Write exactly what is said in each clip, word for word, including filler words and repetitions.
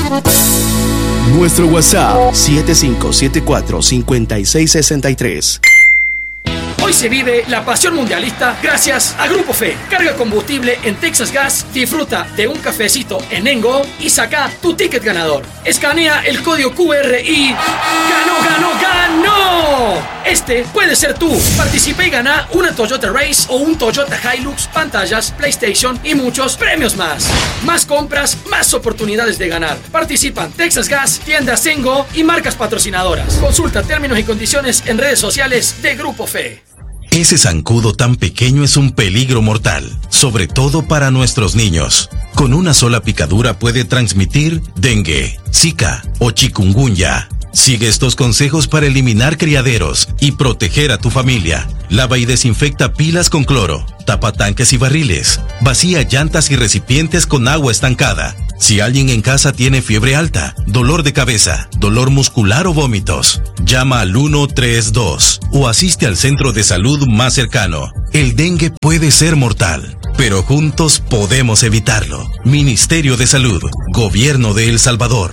Nuestro WhatsApp siete cinco siete cuatro, cinco seis seis tres. Hoy se vive la pasión mundialista gracias a Grupo Fe. Carga combustible en Texas Gas, disfruta de un cafecito en Engo y saca tu ticket ganador. Escanea el código Q R y ¡ganó, ganó, ganó! Este puede ser tú. Participa y gana una Toyota Race o un Toyota Hilux, pantallas, PlayStation y muchos premios más. Más compras, más oportunidades de ganar. Participan Texas Gas, tiendas Engo y marcas patrocinadoras. Consulta términos y condiciones en redes sociales de Grupo Fe. Ese zancudo tan pequeño es un peligro mortal, sobre todo para nuestros niños. Con una sola picadura puede transmitir dengue, zika o chikungunya. Sigue estos consejos para eliminar criaderos y proteger a tu familia. Lava y desinfecta pilas con cloro, tapa tanques y barriles, vacía llantas y recipientes con agua estancada. Si alguien en casa tiene fiebre alta, dolor de cabeza, dolor muscular o vómitos, llama al uno tres dos o asiste al centro de salud más cercano. El dengue puede ser mortal, pero juntos podemos evitarlo. Ministerio de Salud, Gobierno de El Salvador.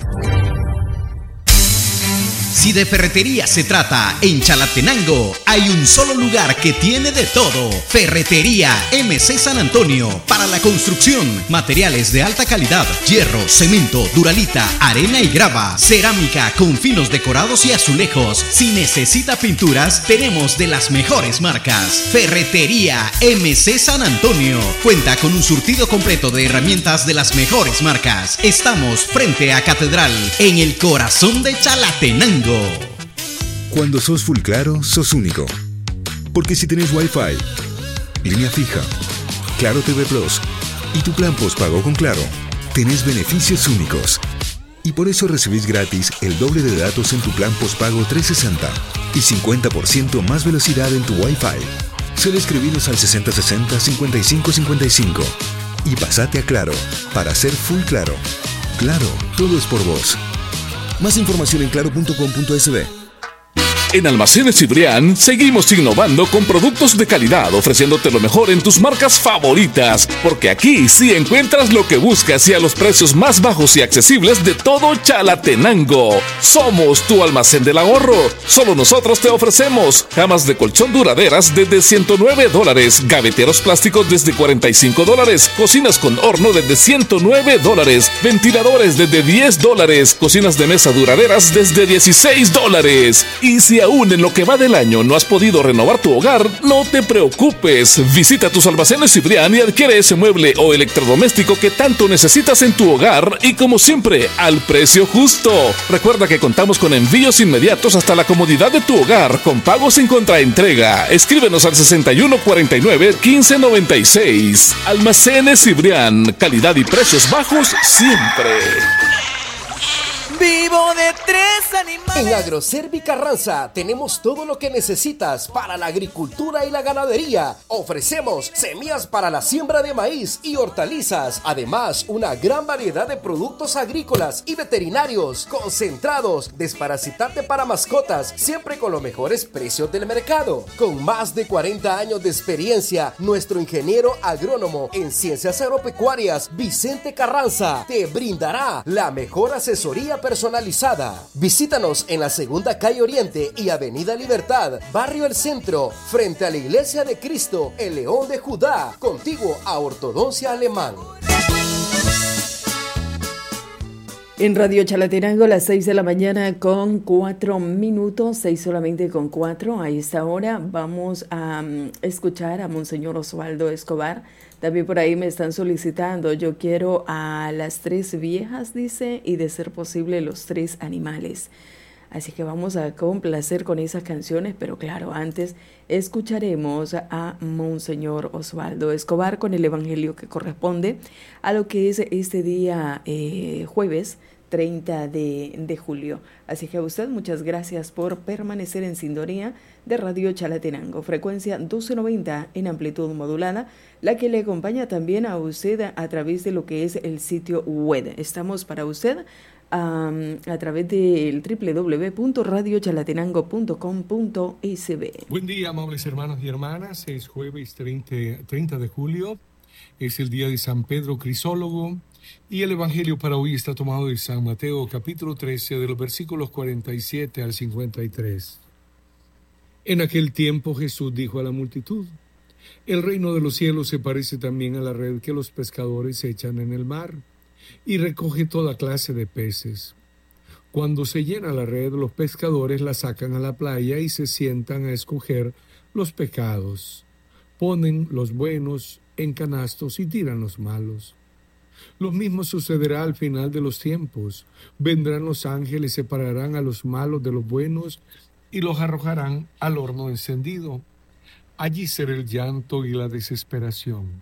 Si de ferretería se trata, en Chalatenango hay un solo lugar que tiene de todo. Ferretería M C San Antonio. Para la construcción, materiales de alta calidad, hierro, cemento, duralita, arena y grava, cerámica con finos decorados y azulejos. Si necesita pinturas, tenemos de las mejores marcas. Ferretería M C San Antonio. Cuenta con un surtido completo de herramientas de las mejores marcas. Estamos frente a Catedral, en el corazón de Chalatenango. Cuando sos full claro, sos único. Porque si tenés Wi-Fi, línea fija, Claro T V Plus y tu plan postpago con Claro, tenés beneficios únicos. Y por eso recibís gratis el doble de datos en tu plan postpago trescientos sesenta y cincuenta por ciento más velocidad en tu Wi-Fi. Solo escribinos al sesenta sesenta, cincuenta y cinco cincuenta y cinco y pasate a Claro para ser full claro. Claro, todo es por vos. Más información en claro punto com punto es be. En Almacenes Cibrián seguimos innovando con productos de calidad, ofreciéndote lo mejor en tus marcas favoritas, porque aquí sí encuentras lo que buscas y a los precios más bajos y accesibles de todo Chalatenango. Somos tu almacén del ahorro. Solo nosotros te ofrecemos camas de colchón duraderas desde ciento nueve dólares, gaveteros plásticos desde cuarenta y cinco dólares, cocinas con horno desde ciento nueve dólares, ventiladores desde diez dólares, cocinas de mesa duraderas desde dieciséis dólares. Y si aún en lo que va del año no has podido renovar tu hogar, no te preocupes. Visita tus almacenes Cibrián y adquiere ese mueble o electrodoméstico que tanto necesitas en tu hogar y, como siempre, al precio justo. Recuerda que contamos con envíos inmediatos hasta la comodidad de tu hogar con pagos sin contraentrega. Escríbenos al sesenta y uno cuarenta y nueve, quince noventa y seis. Almacenes Cibrián, calidad y precios bajos siempre. Vivo de tres animales. En Agroservi Carranza tenemos todo lo que necesitas para la agricultura y la ganadería. Ofrecemos semillas para la siembra de maíz y hortalizas. Además, una gran variedad de productos agrícolas y veterinarios, concentrados, desparasitante para mascotas, siempre con los mejores precios del mercado. Con más de cuarenta años de experiencia, nuestro ingeniero agrónomo en ciencias agropecuarias, Vicente Carranza, te brindará la mejor asesoría personalizada. Visítanos en la segunda calle Oriente y Avenida Libertad, Barrio El Centro, frente a la Iglesia de Cristo, el León de Judá, contiguo a Ortodoncia Alemán. En Radio Chalatenango, las seis de la mañana con cuatro minutos, seis solamente con cuatro. A esta hora vamos a um, escuchar a Monseñor Osvaldo Escobar. También por ahí me están solicitando, yo quiero a las tres viejas, dice, y de ser posible los tres animales. Así que vamos a complacer con esas canciones, pero claro, antes escucharemos a Monseñor Osvaldo Escobar con el evangelio que corresponde a lo que es este día eh, jueves treinta de julio. Así que a usted muchas gracias por permanecer en sintonía de Radio Chalatenango, frecuencia doce noventa en amplitud modulada, la que le acompaña también a usted a través de lo que es el sitio web. Estamos para usted Um, a través del doble u doble u doble u punto radio chalatenango punto com punto es be. Buen día, amables hermanos y hermanas. Es jueves treinta de julio, es el día de San Pedro Crisólogo. Y el Evangelio para hoy está tomado de San Mateo capítulo trece, de los versículos cuarenta y siete al cincuenta y tres. En aquel tiempo Jesús dijo a la multitud: el reino de los cielos se parece también a la red que los pescadores echan en el mar, y recoge toda clase de peces. Cuando se llena la red, los pescadores la sacan a la playa y se sientan a escoger los pecados. Ponen los buenos en canastos y tiran los malos. Lo mismo sucederá al final de los tiempos. Vendrán los ángeles, separarán a los malos de los buenos y los arrojarán al horno encendido. Allí será el llanto y la desesperación.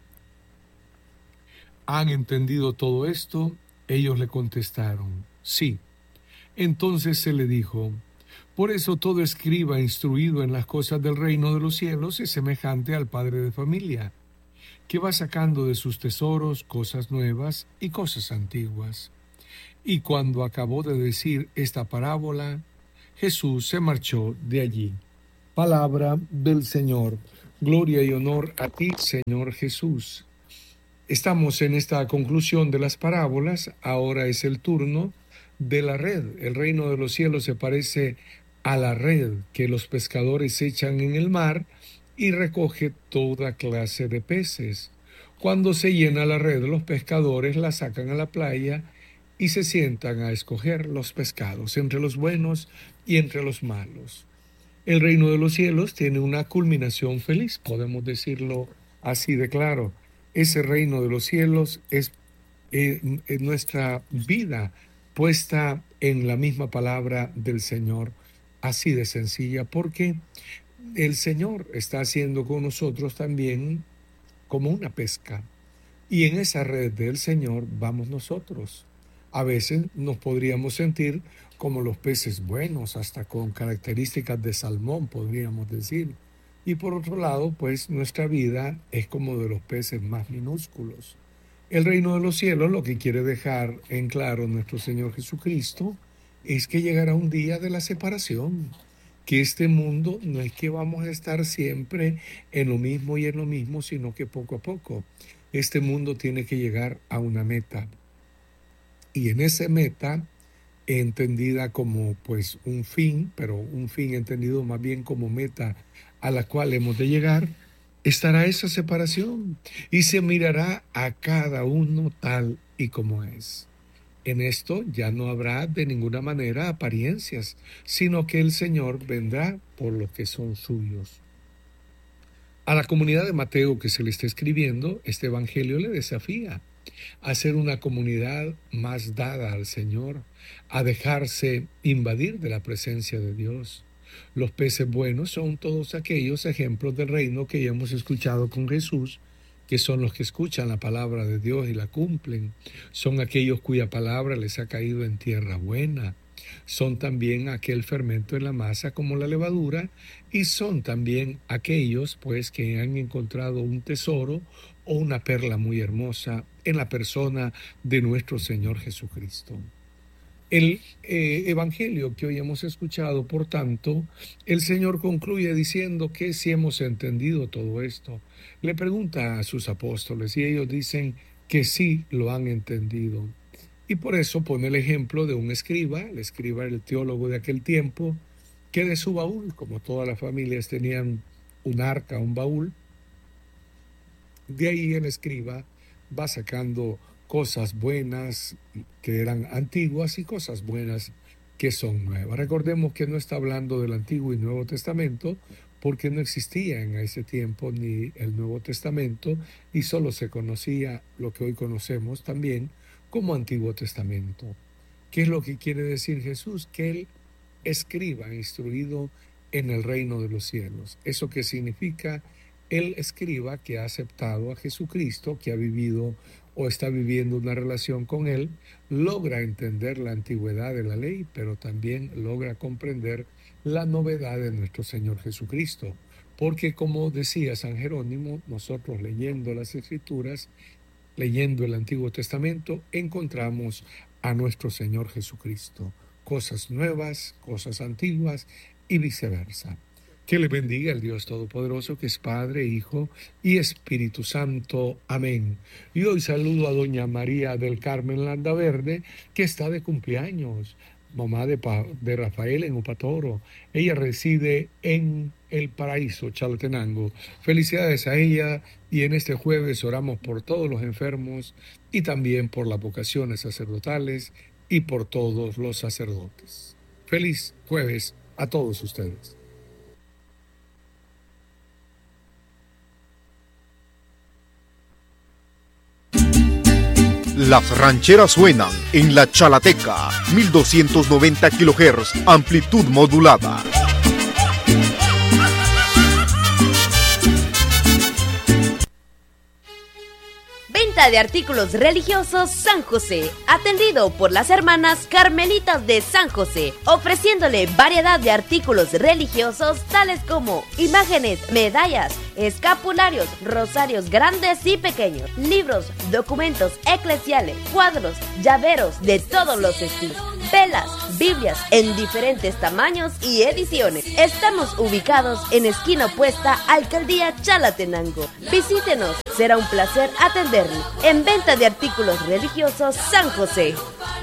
¿Han entendido todo esto? Ellos le contestaron: sí. Entonces se le dijo: por eso todo escriba instruido en las cosas del reino de los cielos es semejante al padre de familia, que va sacando de sus tesoros cosas nuevas y cosas antiguas. Y cuando acabó de decir esta parábola, Jesús se marchó de allí. Palabra del Señor. Gloria y honor a ti, Señor Jesús. Estamos en esta conclusión de las parábolas. Ahora es el turno de la red. El reino de los cielos se parece a la red que los pescadores echan en el mar y recoge toda clase de peces. Cuando se llena la red, los pescadores la sacan a la playa y se sientan a escoger los pescados entre los buenos y entre los malos. El reino de los cielos tiene una culminación feliz, podemos decirlo así de claro. Ese reino de los cielos es, eh, es nuestra vida puesta en la misma palabra del Señor, así de sencilla, porque el Señor está haciendo con nosotros también como una pesca, y en esa red del Señor vamos nosotros. A veces nos podríamos sentir como los peces buenos, hasta con características de salmón, podríamos decir. Y por otro lado, pues nuestra vida es como de los peces más minúsculos. El reino de los cielos, lo que quiere dejar en claro nuestro Señor Jesucristo, es que llegará un día de la separación, que este mundo no es que vamos a estar siempre en lo mismo y en lo mismo, sino que poco a poco este mundo tiene que llegar a una meta. Y en esa meta, entendida como pues un fin, pero un fin entendido más bien como meta a la cual hemos de llegar, estará esa separación y se mirará a cada uno tal y como es. En esto ya no habrá de ninguna manera apariencias, sino que el Señor vendrá por lo que son suyos. A la comunidad de Mateo que se le está escribiendo, este evangelio le desafía a ser una comunidad más dada al Señor, a dejarse invadir de la presencia de Dios. Los peces buenos son todos aquellos ejemplos del reino que ya hemos escuchado con Jesús, que son los que escuchan la palabra de Dios y la cumplen. Son aquellos cuya palabra les ha caído en tierra buena. Son también aquel fermento en la masa como la levadura, y son también aquellos pues que han encontrado un tesoro o una perla muy hermosa en la persona de nuestro Señor Jesucristo. El eh, evangelio que hoy hemos escuchado, por tanto, el Señor concluye diciendo que si hemos entendido todo esto, le pregunta a sus apóstoles y ellos dicen que sí lo han entendido. Y por eso pone el ejemplo de un escriba, el escriba era el teólogo de aquel tiempo, que de su baúl, como todas las familias tenían un arca, un baúl, de ahí el escriba va sacando cosas buenas que eran antiguas y cosas buenas que son nuevas. Recordemos que no está hablando del Antiguo y Nuevo Testamento, porque no existía en ese tiempo ni el Nuevo Testamento y solo se conocía lo que hoy conocemos también como Antiguo Testamento. ¿Qué es lo que quiere decir Jesús? Que Él escriba, instruido en el reino de los cielos. ¿Eso qué significa? El escriba que ha aceptado a Jesucristo, que ha vivido o está viviendo una relación con Él, logra entender la antigüedad de la ley, pero también logra comprender la novedad de nuestro Señor Jesucristo. Porque como decía San Jerónimo, nosotros leyendo las Escrituras, leyendo el Antiguo Testamento, encontramos a nuestro Señor Jesucristo. Cosas nuevas, cosas antiguas y viceversa. Que le bendiga el Dios Todopoderoso, que es Padre, Hijo y Espíritu Santo. Amén. Y hoy saludo a doña María del Carmen Landaverde, que está de cumpleaños, mamá de, pa- de Rafael en Upatoro. Ella reside en El Paraíso, Chalatenango. Felicidades a ella, y en este jueves oramos por todos los enfermos y también por las vocaciones sacerdotales y por todos los sacerdotes. Feliz jueves a todos ustedes. Las rancheras suenan en la Chalateca, mil doscientos noventa kilohertz, amplitud modulada. Venta de artículos religiosos San José, atendido por las hermanas Carmelitas de San José, ofreciéndole variedad de artículos religiosos tales como imágenes, medallas, escapularios, rosarios grandes y pequeños, libros, documentos eclesiales, cuadros, llaveros de todos los estilos, velas, Biblias en diferentes tamaños y ediciones. Estamos ubicados en esquina opuesta a Alcaldía Chalatenango. Visítenos, será un placer atenderle. En venta de artículos religiosos San José.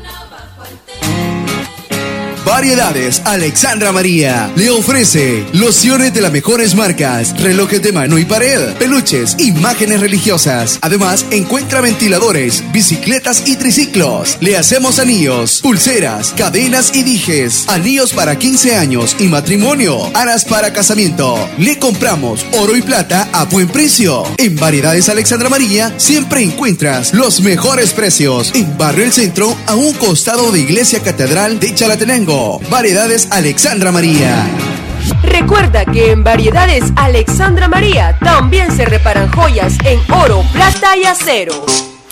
Variedades Alexandra María le ofrece lociones de las mejores marcas, relojes de mano y pared, peluches, imágenes religiosas. Además, encuentra ventiladores, bicicletas y triciclos. Le hacemos anillos, pulseras, cadenas y dijes, anillos para quince años y matrimonio, aras para casamiento. Le compramos oro y plata a buen precio. En Variedades Alexandra María siempre encuentras los mejores precios. En Barrio El Centro, a un costado de Iglesia Catedral de Chalatenango. Variedades Alexandra María. Recuerda que en Variedades Alexandra María también se reparan joyas en oro, plata y acero.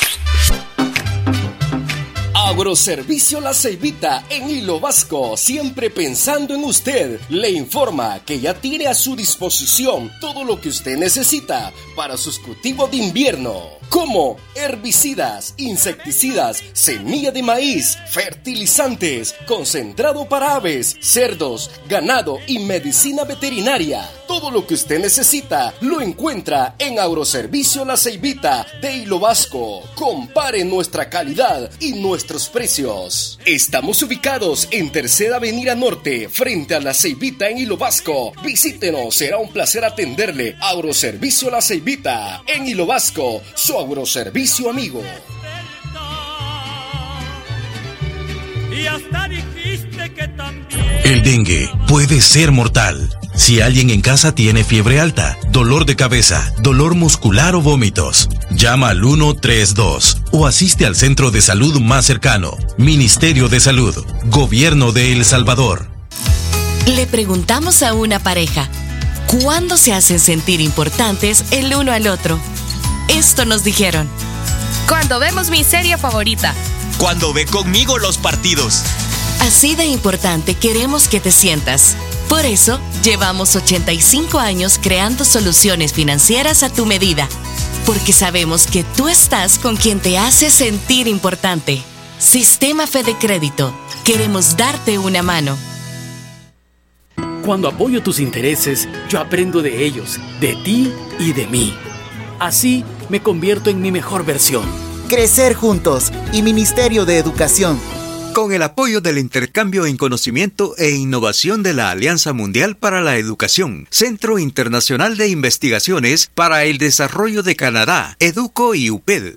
Agroservicio La Ceibita en Hilo Vasco, siempre pensando en usted, le informa que ya tiene a su disposición todo lo que usted necesita para sus cultivos de invierno, como herbicidas, insecticidas, semilla de maíz, fertilizantes, concentrado para aves, cerdos, ganado y medicina veterinaria. Todo lo que usted necesita lo encuentra en Agroservicio La Ceibita de Hilo Vasco. Compare nuestra calidad y nuestros precios. Estamos ubicados en Tercera Avenida Norte, frente a La Ceibita en Hilo Vasco. Visítenos, será un placer atenderle. Agroservicio La Ceibita en Hilo Vasco, su agroservicio amigo. Y hasta dijiste que también. El dengue puede ser mortal. Si alguien en casa tiene fiebre alta, dolor de cabeza, dolor muscular o vómitos, llama al uno tres dos o asiste al centro de salud más cercano. Ministerio de Salud, Gobierno de El Salvador. Le preguntamos a una pareja, ¿cuándo se hacen sentir importantes el uno al otro? Esto nos dijeron: cuando vemos mi serie favorita. Cuando ve conmigo los partidos. Así de importante queremos que te sientas. Por eso, llevamos ochenta y cinco años creando soluciones financieras a tu medida. Porque sabemos que tú estás con quien te hace sentir importante. Sistema Fede Crédito. Queremos darte una mano. Cuando apoyo tus intereses, yo aprendo de ellos, de ti y de mí. Así me convierto en mi mejor versión. Crecer juntos y Ministerio de Educación. Con el apoyo del intercambio en conocimiento e innovación de la Alianza Mundial para la Educación, Centro Internacional de Investigaciones para el Desarrollo de Canadá, EDUCO y U P E D.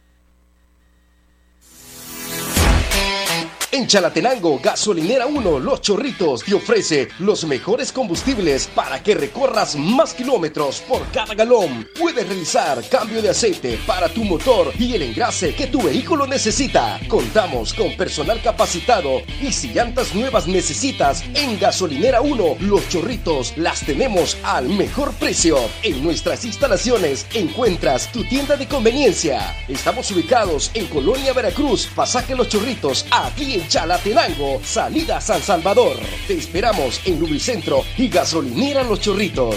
En Chalatenango, Gasolinera uno, Los Chorritos, te ofrece los mejores combustibles para que recorras más kilómetros por cada galón. Puedes realizar cambio de aceite para tu motor y el engrase que tu vehículo necesita. Contamos con personal capacitado y si llantas nuevas necesitas, en Gasolinera uno, Los Chorritos, las tenemos al mejor precio. En nuestras instalaciones encuentras tu tienda de conveniencia. Estamos ubicados en Colonia Veracruz, Pasaje Los Chorritos, aquí en Chalatenango, salida San Salvador. Te esperamos en Lubricentro y Gasolinera Los Chorritos.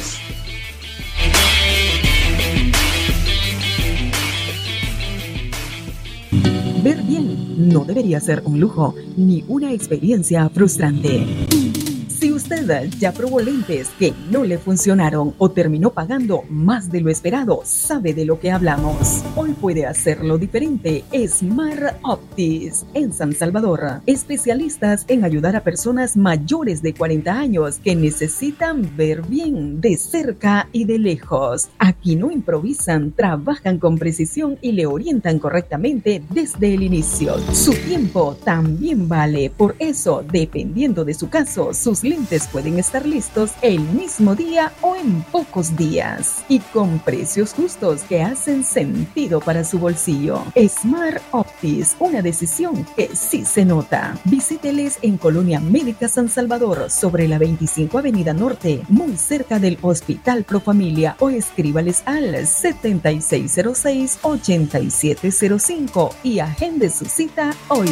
Ver bien no debería ser un lujo ni una experiencia frustrante. Si usted usted ya probó lentes que no le funcionaron o terminó pagando más de lo esperado, sabe de lo que hablamos. Hoy puede hacerlo diferente. Smart Optics en San Salvador. Especialistas en ayudar a personas mayores de cuarenta años que necesitan ver bien de cerca y de lejos. Aquí no improvisan, trabajan con precisión y le orientan correctamente desde el inicio. Su tiempo también vale. Por eso, dependiendo de su caso, sus lentes pueden estar listos el mismo día o en pocos días. Y con precios justos que hacen sentido para su bolsillo. Smart Optics, una decisión que sí se nota. Visíteles en Colonia Médica San Salvador, sobre la veinticinco Avenida Norte, muy cerca del Hospital Profamilia, o escríbales al setenta y seis cero seis, ochenta y siete cero cinco y agende su cita hoy.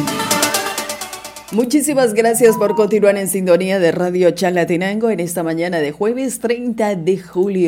Muchísimas gracias por continuar en sintonía de Radio Chalatenango en esta mañana de jueves treinta de julio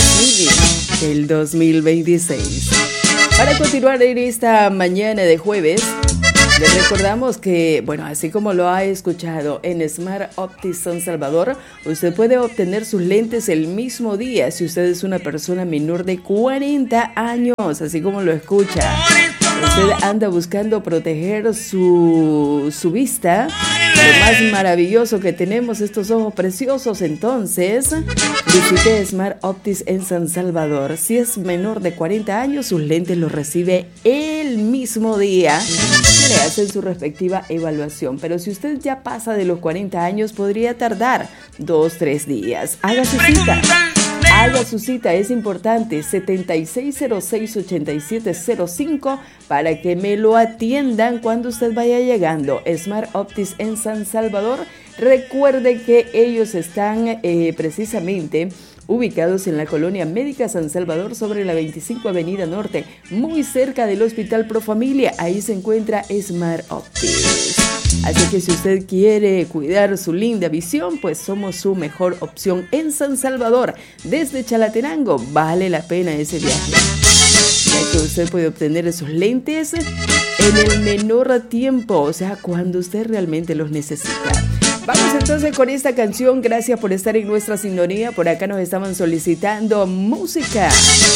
del dos mil veintiséis. Para continuar en esta mañana de jueves, les recordamos que, bueno, así como lo ha escuchado en Smart Optics San Salvador, usted puede obtener sus lentes el mismo día si usted es una persona menor de cuarenta años, así como lo escucha. Usted anda buscando proteger su, su vista, lo más maravilloso que tenemos, estos ojos preciosos. Entonces, visite Smart Optics en San Salvador. Si es menor de cuarenta años, sus lentes los recibe el mismo día y le hacen su respectiva evaluación. Pero si usted ya pasa de los cuarenta años, podría tardar dos, tres días. Haga su cita. Haga su cita, es importante, setenta y seis cero seis, ochenta y siete cero cinco, para que me lo atiendan cuando usted vaya llegando. Smart Optics en San Salvador. Recuerde que ellos están eh, precisamente ubicados en la Colonia Médica San Salvador, sobre la veinticinco Avenida Norte, muy cerca del Hospital Profamilia. Ahí se encuentra Smart Optics. Así que si usted quiere cuidar su linda visión, pues somos su mejor opción en San Salvador. Desde Chalatenango vale la pena ese viaje, ya que usted puede obtener esos lentes en el menor tiempo, o sea, cuando usted realmente los necesita. Vamos entonces con esta canción. Gracias por estar en nuestra sintonía. Por acá nos estaban solicitando música.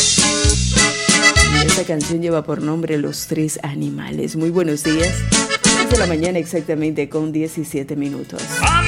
Y esta canción lleva por nombre Los Tres Animales. Muy buenos días. De la mañana exactamente con diecisiete minutos.